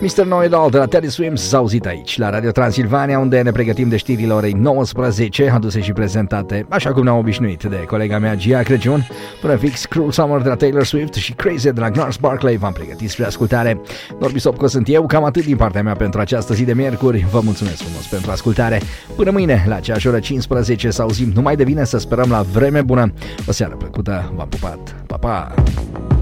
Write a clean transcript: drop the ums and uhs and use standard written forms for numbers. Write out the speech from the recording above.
Mr. Know-It-All de la Teddy Swims s-a auzit aici, la Radio Transilvania, unde ne pregătim de știrile orei 19, aduse și prezentate, așa cum ne-am obișnuit, de colega mea Gia Crăciun. Până fix, Cruel Summer de la Taylor Swift și Crazy de la Gnarls Barkley v-am pregătit spre ascultare. Norbi Sopco sunt eu, cam atât din partea mea pentru această zi de miercuri. Vă mulțumesc frumos pentru ascultare. Până mâine, la aceeași oră 15, să auzim numai de bine, să sperăm la vreme bună. O seară plăcută, v-am pupat, pa, pa!